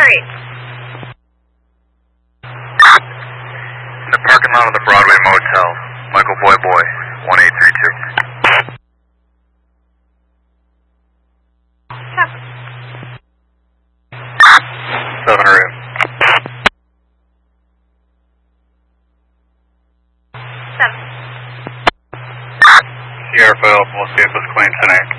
In the parking lot of the Broadway Motel, Michael Boy 1832. 7 room. 7. Sierra Phil, we'll see if it's clean tonight.